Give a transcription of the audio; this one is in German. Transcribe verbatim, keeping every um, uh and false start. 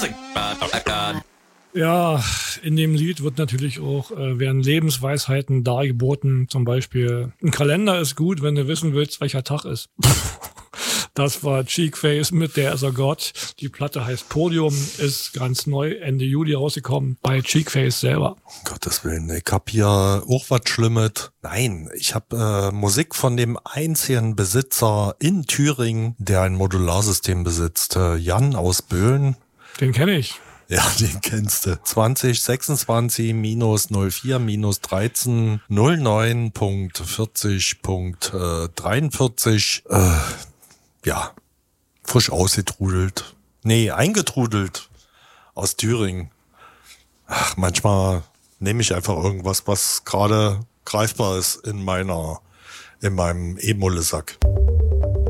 Classic. Ja, in dem Lied wird natürlich auch, äh, werden Lebensweisheiten dargeboten. Zum Beispiel, ein Kalender ist gut, wenn du wissen willst, welcher Tag ist. Das war Cheekface mit Der ist er Gott. Die Platte heißt Podium, ist ganz neu, Ende Juli rausgekommen, bei Cheekface selber. Um Gottes Willen, ich hab hier auch was Schlimmes. Nein, ich hab äh, Musik von dem einzigen Besitzer in Thüringen, der ein Modularsystem besitzt. Äh, Jan aus Böhlen. Den kenne ich. Ja, den kennst du. zwanzig sechsundzwanzig minus null vier minus dreizehn null neun Punkt vierzig Punkt dreiundvierzig. Äh, ja, frisch ausgetrudelt. Nee, eingetrudelt aus Thüringen. Ach, manchmal nehme ich einfach irgendwas, was gerade greifbar ist in meiner, in meinem E-Mulle-Sack.